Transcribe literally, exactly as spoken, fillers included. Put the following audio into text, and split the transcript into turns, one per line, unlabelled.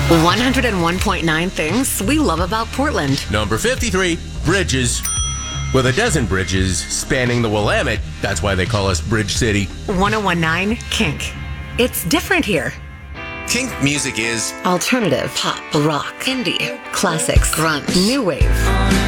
one oh one point nine things we love about Portland.
Number fifty-three, bridges. With a dozen bridges spanning the Willamette, that's why they call us Bridge City.
one oh one point nine Kink. It's different here.
Kink music is
Alternative, pop, rock, indie, classics, grunge, new wave.